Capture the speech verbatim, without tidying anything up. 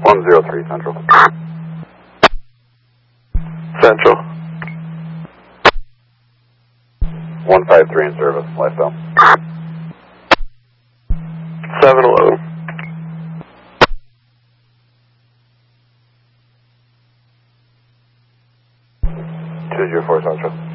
one zero three Central. Central. one five three in service, lifestyle. seven eleven. two zero four Central.